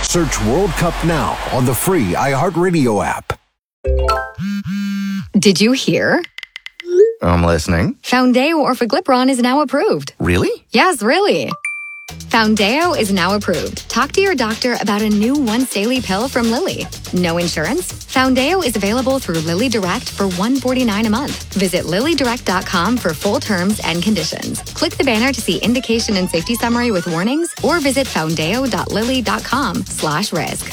Search World Cup now on the free iHeartRadio app. Did you hear? I'm listening. Foundeo Orforglipron is now approved. Really? Yes, really. Foundeo is now approved. Talk to your doctor about a new once-daily pill from Lilly. No insurance? Foundeo is available through Lilly Direct for $149 a month. Visit LillyDirect.com for full terms and conditions. Click the banner to see indication and safety summary with warnings, or visit foundeo.lilly.com/risk.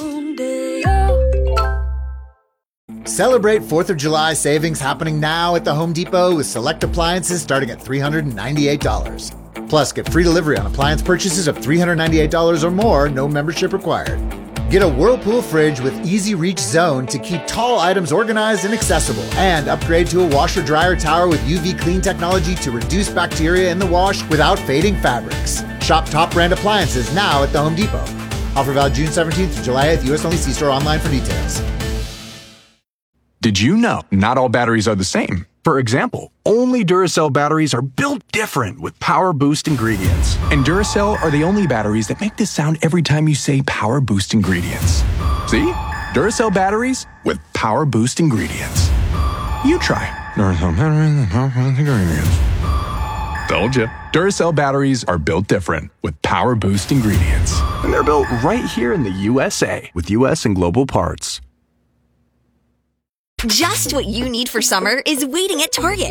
Celebrate 4th of July savings happening now at the Home Depot with select appliances starting at $398. Plus, get free delivery on appliance purchases of $398 or more, no membership required. Get a Whirlpool fridge with Easy Reach Zone to keep tall items organized and accessible. And upgrade to a washer-dryer tower with UV clean technology to reduce bacteria in the wash without fading fabrics. Shop top brand appliances now at the Home Depot. Offer valid June 17th to July 8th, U.S. only. See store online for details. Did you know not all batteries are the same? For example, only Duracell batteries are built different with Power Boost ingredients. And Duracell are the only batteries that make this sound every time you say Power Boost ingredients. See? Duracell batteries with Power Boost ingredients. You try. Duracell batteries with Power Boost ingredients. Told you. Duracell batteries are built different with Power Boost ingredients. And they're built right here in the USA with US and global parts. Just what you need for summer is waiting at Target.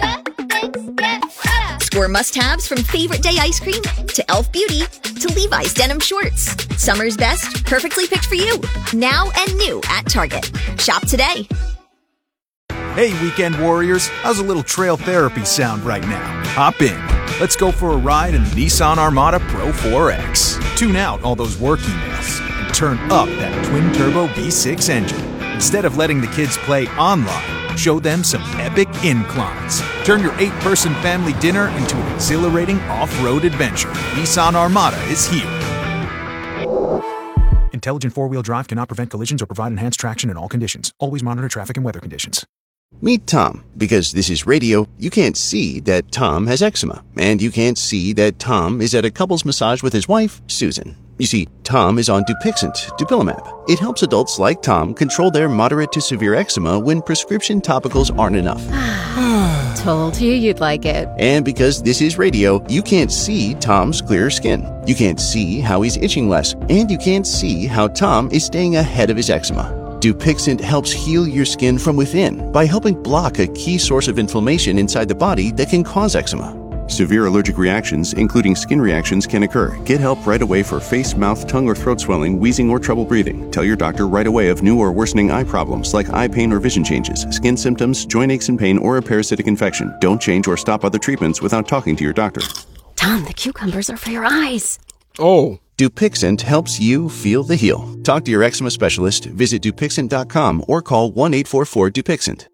Score must-haves from favorite day ice cream to Elf Beauty to Levi's denim shorts. Summer's best, perfectly picked for you. Now and new at Target. Shop today. Hey, weekend warriors. How's a little trail therapy sound right now? Hop in. Let's go for a ride in the Nissan Armada Pro 4X. Tune out all those work emails and turn up that twin-turbo V6 engine. Instead of letting the kids play online, show them some epic inclines. Turn your 8-person family dinner into an exhilarating off-road adventure. Nissan Armada is here. Intelligent four-wheel drive cannot prevent collisions or provide enhanced traction in all conditions. Always monitor traffic and weather conditions. Meet Tom. Because this is radio, you can't see that Tom has eczema. And you can't see that Tom is at a couples massage with his wife, Susan. You see, Tom is on Dupixent, Dupilumab. It helps adults like Tom control their moderate to severe eczema when prescription topicals aren't enough. Told you you'd like it. And because this is radio, you can't see Tom's clearer skin. You can't see how he's itching less. And you can't see how Tom is staying ahead of his eczema. Dupixent helps heal your skin from within by helping block a key source of inflammation inside the body that can cause eczema. Severe allergic reactions, including skin reactions, can occur. Get help right away for face, mouth, tongue, or throat swelling, wheezing, or trouble breathing. Tell your doctor right away of new or worsening eye problems like eye pain or vision changes, skin symptoms, joint aches and pain, or a parasitic infection. Don't change or stop other treatments without talking to your doctor. Tom, the cucumbers are for your eyes. Oh. Dupixent helps you feel the heal. Talk to your eczema specialist, visit Dupixent.com, or call 1-844-DUPIXENT.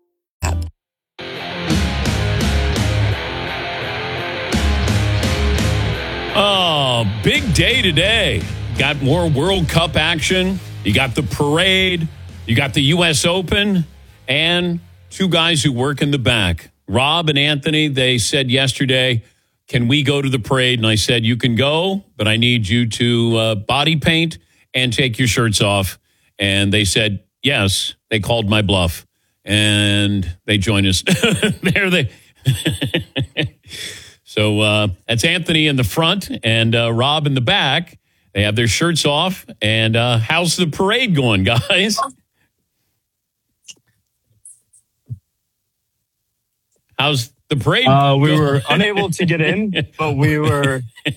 Oh, big day today. Got more World Cup action. You got the parade. You got the U.S. Open. And two guys who work in the back. Rob and Anthony, they said yesterday, can we go to the parade? And I said, you can go, but I need you to body paint and take your shirts off. And they said, yes. They called my bluff. And they joined us. There they... So that's Anthony in the front and Rob in the back. They have their shirts off. And how's the parade going, guys? How's the parade? We were unable to get in, but sorry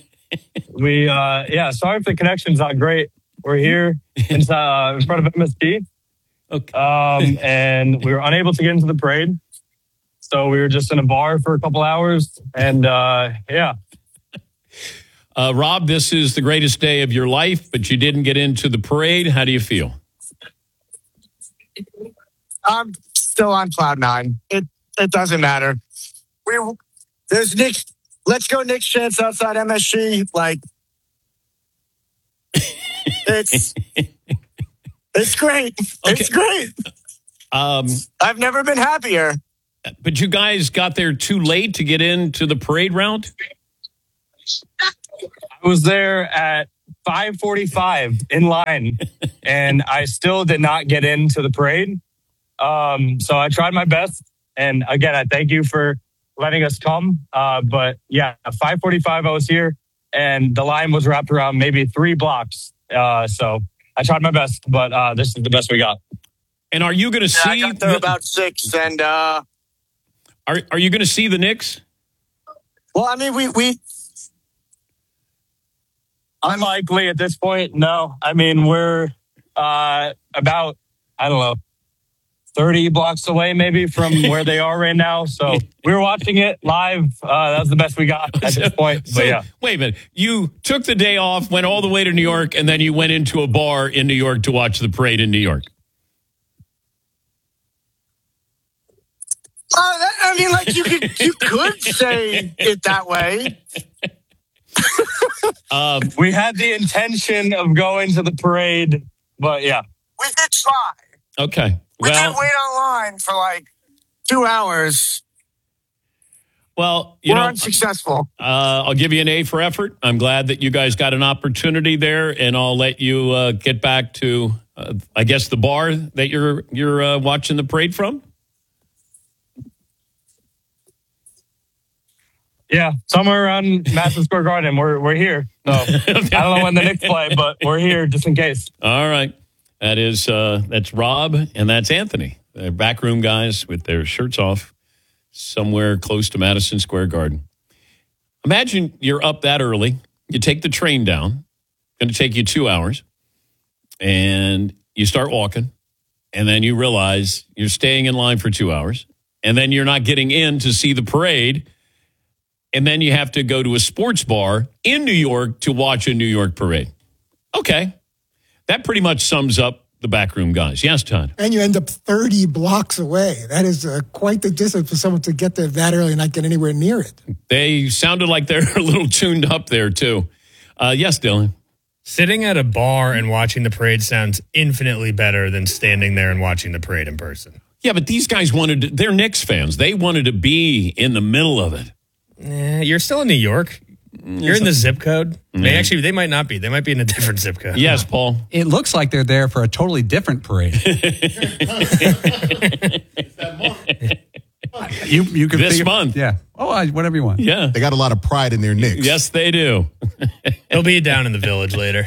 if the connection's not great. We're here in front of MSD. Okay. And we were unable to get into the parade. So we were just in a bar for a couple hours, and Rob, this is the greatest day of your life, but you didn't get into the parade. How do you feel? I'm still on cloud nine. It doesn't matter. There's Nick. Let's go Knicks chants outside MSG. Like it's great. Okay. It's great. I've never been happier. But you guys got there too late to get into the parade route? I was there at 5:45 in line, and I still did not get into the parade. So I tried my best. And again, I thank you for letting us come. But yeah, at 5:45 I was here, and the line was wrapped around maybe 3 blocks. So I tried my best, but this is the best we got. And are you going to see? I got there about 6, and are you going to see the Knicks? Well, I mean, we unlikely at this point. No, I mean we're about, I don't know, 30 blocks away maybe from where they are right now. So we were watching it live. That was the best we got at this point. So, but yeah. Wait a minute. You took the day off, went all the way to New York, and then you went into a bar in New York to watch the parade in New York. I mean, like you could say it that way. We had the intention of going to the parade, but yeah. We did try. Okay. We did wait online for like 2 hours. Well, we're unsuccessful. I'll give you an A for effort. I'm glad that you guys got an opportunity there, and I'll let you get back to, I guess, the bar that you're watching the parade from. Yeah, somewhere around Madison Square Garden. We're here. So I don't know when the Knicks play, but we're here just in case. All right. That's Rob and that's Anthony. They're backroom guys with their shirts off somewhere close to Madison Square Garden. Imagine you're up that early. You take the train down. Going to take you 2 hours. And you start walking. And then you realize you're staying in line for 2 hours. And then you're not getting in to see the parade. And then you have to go to a sports bar in New York to watch a New York parade. Okay. That pretty much sums up the backroom guys. Yes, Todd? And you end up 30 blocks away. That is quite the distance for someone to get there that early and not get anywhere near it. They sounded like they're a little tuned up there, too. Yes, Dylan? Sitting at a bar and watching the parade sounds infinitely better than standing there and watching the parade in person. Yeah, but these guys they're Knicks fans. They wanted to be in the middle of it. You're still in New York. You're in the zip code. They might not be. They might be in a different zip code. Yes, Paul. It looks like they're there for a totally different parade. you could this month. Yeah. Oh, whatever you want. Yeah. They got a lot of pride in their Knicks. Yes, they do. They'll be down in the village later.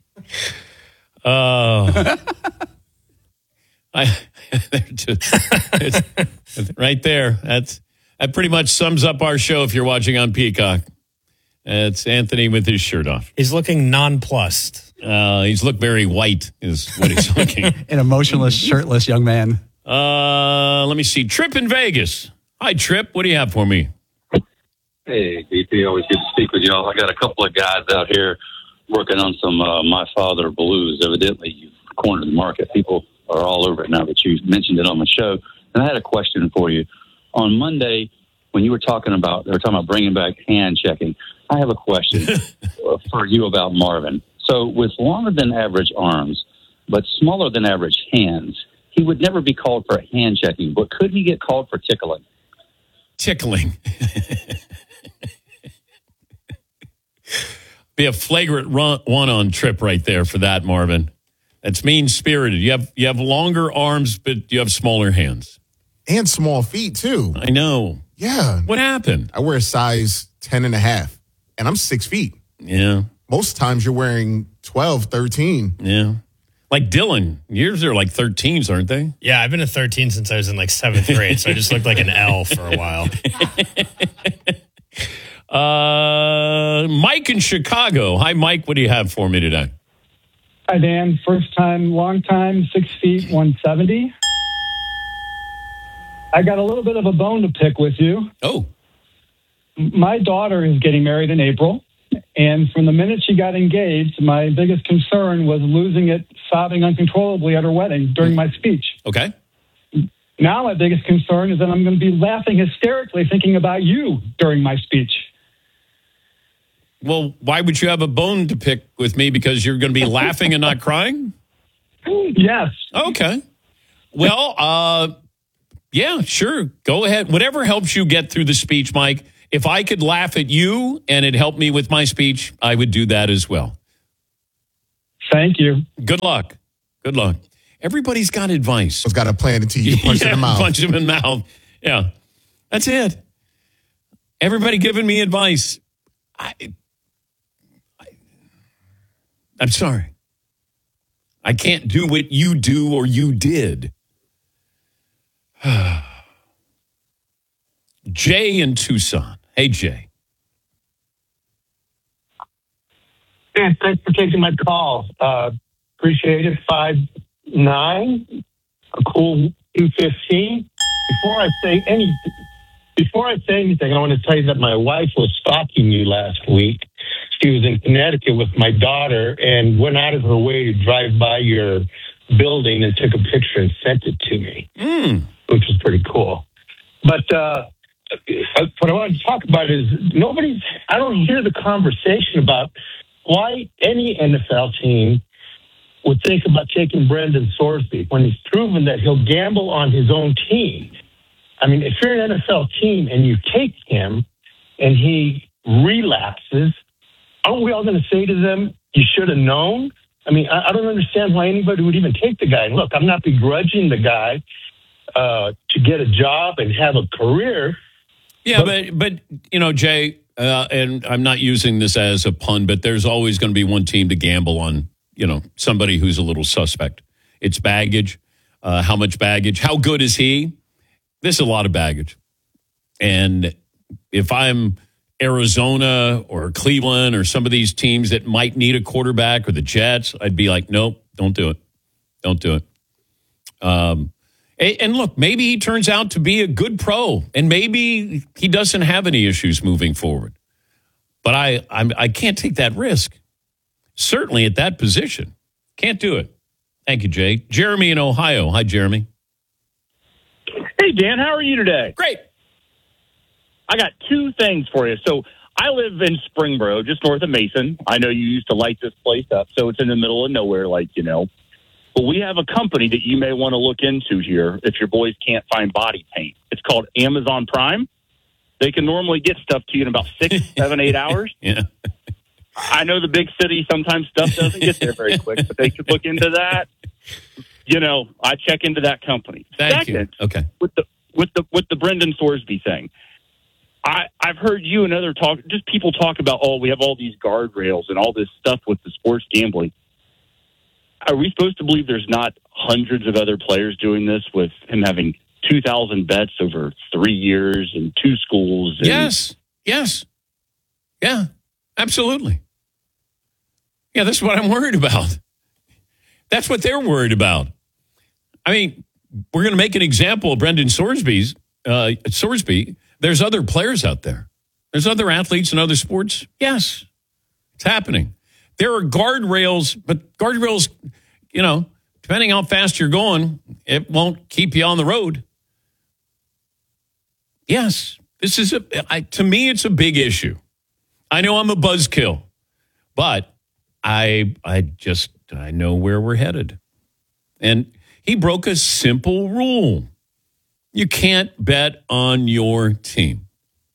Right there. That pretty much sums up our show if you're watching on Peacock. It's Anthony with his shirt off. He's looking nonplussed. He's looked very white is what he's looking. An emotionless, shirtless young man. Let me see. Trip in Vegas. Hi, Trip. What do you have for me? Hey, DP. Always good to speak with y'all. I got a couple of guys out here working on some My Father blues. Evidently, you've cornered the market. People are all over it now that you mentioned it on the show. And I had a question for you. On Monday, when you were talking about bringing back hand checking, I have a question for you about Marvin. So with longer than average arms, but smaller than average hands, he would never be called for hand checking, but could he get called for tickling? Tickling. Be a flagrant one on Trip right there for that, Marvin. That's mean-spirited. You have longer arms, but you have smaller hands. And small feet, too. I know. Yeah. What happened? I wear a size 10.5, and I'm 6 feet. Yeah. Most times you're wearing 12, 13. Yeah. Like Dylan. Yours are like 13s, aren't they? Yeah, I've been a 13 since I was in like 7th grade, so I just looked like an L for a while. Mike in Chicago. Hi, Mike. What do you have for me today? Hi, Dan. First time, long time, 6 feet, 170. I got a little bit of a bone to pick with you. Oh. My daughter is getting married in April, and from the minute she got engaged, my biggest concern was losing it, sobbing uncontrollably at her wedding during my speech. Okay. Now my biggest concern is that I'm going to be laughing hysterically thinking about you during my speech. Well, why would you have a bone to pick with me? Because you're going to be laughing and not crying? Yes. Okay. Well, yeah, sure. Go ahead. Whatever helps you get through the speech, Mike. If I could laugh at you and it helped me with my speech, I would do that as well. Thank you. Good luck. Good luck. Everybody's got advice. It's got a plan until you punch in the mouth. Punch him in the mouth. Yeah. That's it. Everybody giving me advice. I'm sorry. I can't do what you do or you did. Jay in Tucson. Hey, Jay. Yeah, thanks for taking my call. Appreciate it. 5'9", a cool 215. Before I say anything, I want to tell you that my wife was stalking you last week. She was in Connecticut with my daughter and went out of her way to drive by your building and took a picture and sent it to me, which was pretty cool. But what I want to talk about is I don't hear the conversation about why any NFL team would think about taking Brendan Sorsby when he's proven that he'll gamble on his own team. I mean, if you're an NFL team and you take him and he relapses, aren't we all going to say to them, you should have known? I mean, I don't understand why anybody would even take the guy. And look, I'm not begrudging the guy to get a job and have a career. Yeah, but you know, Jay, and I'm not using this as a pun, but there's always going to be one team to gamble on, you know, somebody who's a little suspect. It's baggage. How much baggage? How good is he? There's a lot of baggage. And if I'm Arizona or Cleveland or some of these teams that might need a quarterback or the Jets, I'd be like, nope, don't do it. Don't do it. And look, maybe he turns out to be a good pro, and maybe he doesn't have any issues moving forward. But I can't take that risk. Certainly at that position. Can't do it. Thank you, Jay. Jeremy in Ohio. Hi, Jeremy. Hey, Dan, how are you today? Great. I got two things for you. So I live in Springboro, just north of Mason. I know you used to light this place up, so it's in the middle of nowhere, like, you know. But we have a company that you may want to look into here if your boys can't find body paint. It's called Amazon Prime. They can normally get stuff to you in about 6, 7, 8 hours. Yeah. I know the big city, sometimes stuff doesn't get there very quick, but they could look into that. You know, I check into that company. Thank Second, you. Okay. With the Brendan Sorsby thing, I've heard you and other people talk about, we have all these guardrails and all this stuff with the sports gambling. Are we supposed to believe there's not hundreds of other players doing this with him having 2,000 bets over 3 years and 2 schools? Yes. Yeah, absolutely. Yeah, that's what I'm worried about. That's what they're worried about. I mean, we're going to make an example of Brendan Sorsby. There's other players out there. There's other athletes in other sports. Yes, it's happening. There are guardrails, but guardrails, you know, depending how fast you're going, it won't keep you on the road. Yes, this is to me, it's a big issue. I know I'm a buzzkill, but I know where we're headed. And he broke a simple rule. You can't bet on your team.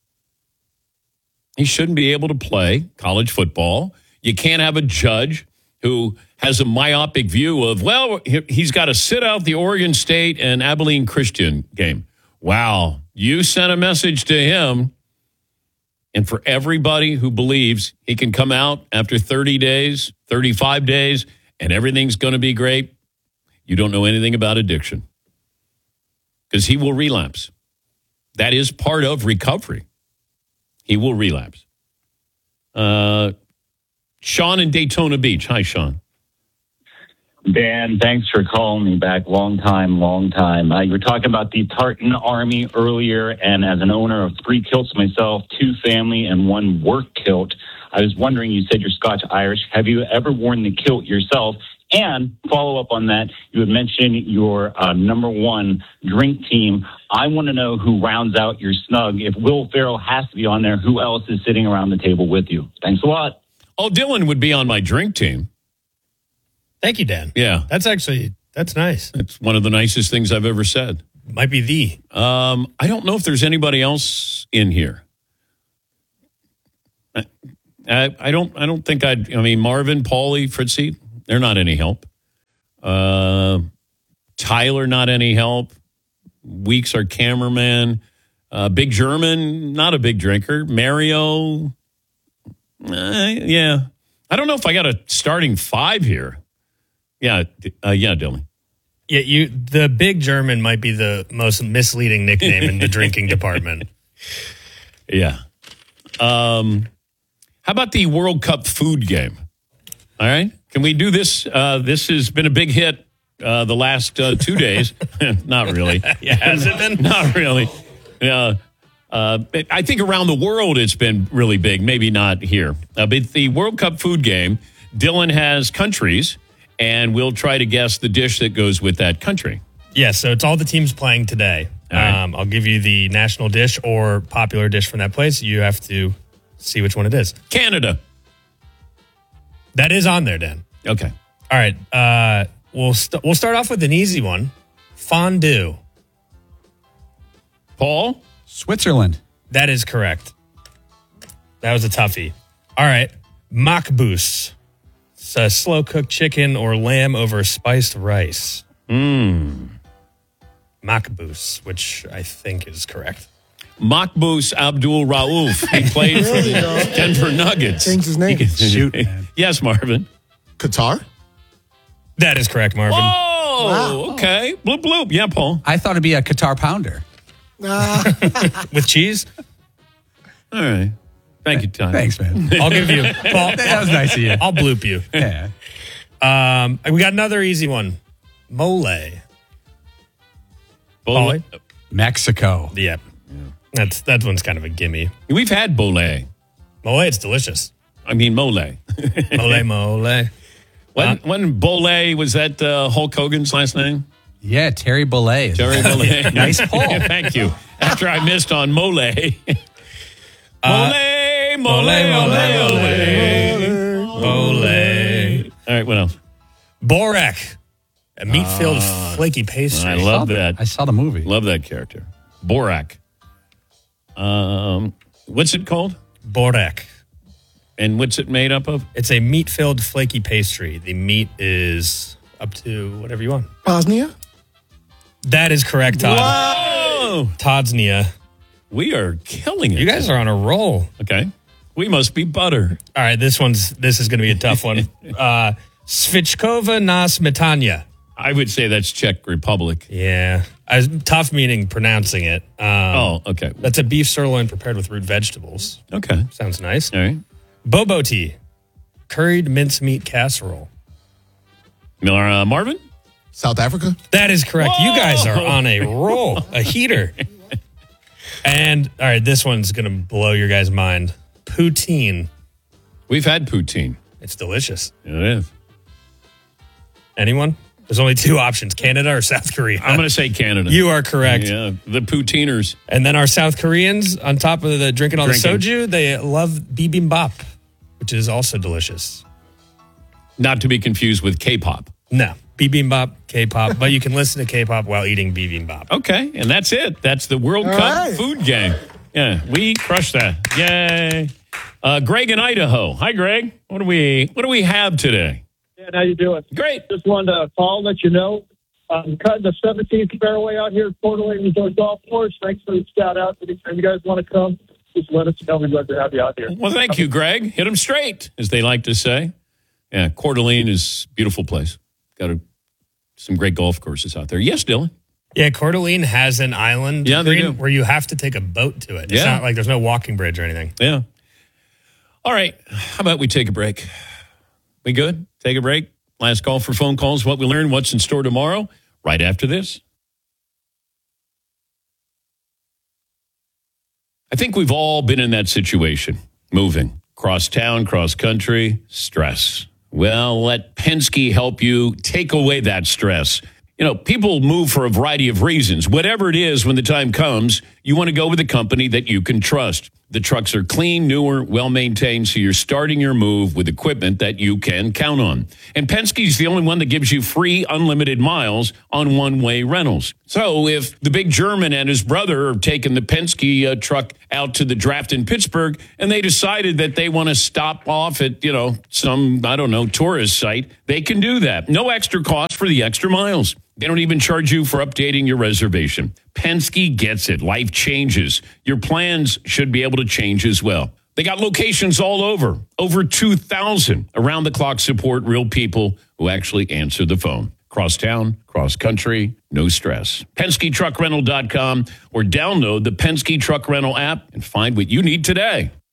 He shouldn't be able to play college football. You can't have a judge who has a myopic view of, well, he's got to sit out the Oregon State and Abilene Christian game. Wow, you sent a message to him. And for everybody who believes he can come out after 30 days, 35 days, and everything's going to be great, you don't know anything about addiction. Because he will relapse. That is part of recovery. He will relapse. Sean in Daytona Beach. Hi, Sean. Dan, thanks for calling me back. Long time. You were talking about the Tartan Army earlier, and as an owner of 3 kilts myself, 2 family and 1 work kilt, I was wondering, you said you're Scotch-Irish. Have you ever worn the kilt yourself? And follow up on that, you had mentioned your number 1 drink team. I want to know who rounds out your snug. If Will Ferrell has to be on there, who else is sitting around the table with you? Thanks a lot. Oh, Dylan would be on my drink team. Thank you, Dan. Yeah. That's nice. It's one of the nicest things I've ever said. Might be the. I don't know if there's anybody else in here. I don't think I mean, Marvin, Paulie, Fritzy. They're not any help. Tyler, not any help. Weeks, our cameraman. Big German, not a big drinker. Mario, yeah. I don't know if I got a starting 5 here. Yeah, Dylan. Yeah, the Big German might be the most misleading nickname in the drinking department. Yeah. How about the World Cup food game? All right. Can we do this? This has been a big hit the last 2 days. Not really. Yeah, has it been? Not really. Yeah. I think around the world it's been really big. Maybe not here. But the World Cup food game, Dylan has countries, and we'll try to guess the dish that goes with that country. Yeah, so it's all the teams playing today. Right. I'll give you the national dish or popular dish from that place. You have to see which one it is. Canada. That is on there, Dan. Okay. All right. We'll start off with an easy one. Fondue. Paul? Switzerland. That is correct. That was a toughie. All right. Makbous. It's a slow-cooked chicken or lamb over spiced rice. Makbous, which I think is correct. Makbous Abdul Rauf. He played for the Denver Nuggets. Changed his name. Shoot, man. Yes, Marvin. Qatar? That is correct, Marvin. Oh, Wow. okay. Bloop, bloop. Yeah, Paul. I thought it'd be a Qatar pounder. With cheese? All right. Thank you, Ty. Thanks, man. I'll give you. Paul, That was nice of you. I'll bloop you. Yeah. We got another easy one. Mole. Pauly? Mexico. Yep. That one's kind of a gimme. We've had bole. Mole, it's delicious. I mean, mole. Mole. When Bole, was that Hulk Hogan's last name? Yeah, Terry Bollea. Terry Bole. Nice pull. Thank you. After I missed on mole. Mole. All right, what else? Borek. A meat-filled flaky pastry. I love that. I saw the movie. Love that character. Borak. What's it called? Borek. And what's it made up of? It's a meat-filled flaky pastry. The meat is up to whatever you want. Bosnia? That is correct, Todd. Whoa! Todsnia. We are killing it. You guys are on a roll. Okay. We must be butter. All right, this is going to be a tough one. Svichkova na smetana. I would say that's Czech Republic. Yeah. Tough meaning pronouncing it. Okay. That's a beef sirloin prepared with root vegetables. Okay. Sounds nice. All right. Boboti. Curried mincemeat casserole. Marvin? South Africa? That is correct. Whoa! You guys are on a roll, a heater. And, all right, this one's going to blow your guys' mind. Poutine. We've had poutine. It's delicious. It is. Anyone? There's only 2 options, Canada or South Korea. I'm going to say Canada. You are correct. Yeah, the poutiners. And then our South Koreans, on top of the drinking all the soju, they love bibimbap, which is also delicious. Not to be confused with K-pop. No, bibimbap, K-pop, but you can listen to K-pop while eating bibimbap. Okay, and that's it. That's the World Cup food game. Yeah, we crushed that. Yay. Greg in Idaho. Hi, Greg. What do we have today? Dan, how you doing? Great. Just wanted to call and let you know I'm cutting the 17th fairway out here at Coeur d'Alene Resort Golf Course. Thanks for the shout out. Anytime you guys want to come, just let us know. We'd love to have you out here. Well, thank you, Greg. Hit them straight, as they like to say. Yeah, Coeur d'Alene is a beautiful place. Got some great golf courses out there. Yes, Dylan? Yeah, Coeur d'Alene has an island they do. where you have to take a boat to it. It's not like there's no walking bridge or anything. Yeah. All right. How about we take a break? We good? Take a break? Last call for phone calls. What we learned, what's in store tomorrow, right after this. I think we've all been in that situation. Moving. Cross town, cross country, stress. Well, let Penske help you take away that stress. You know, people move for a variety of reasons. Whatever it is, when the time comes, you want to go with a company that you can trust. The trucks are clean, newer, well-maintained, so you're starting your move with equipment that you can count on. And Penske's the only one that gives you free, unlimited miles on one-way rentals. So if the big German and his brother are taking the Penske truck out to the draft in Pittsburgh, and they decided that they want to stop off at, some, tourist site, they can do that. No extra cost for the extra miles. They don't even charge you for updating your reservation. Penske gets it. Life changes. Your plans should be able to change as well. They got locations all over 2,000 around-the-clock support, real people who actually answer the phone. Cross town, cross country, no stress. PenskeTruckRental.com or download the Penske Truck Rental app and find what you need today.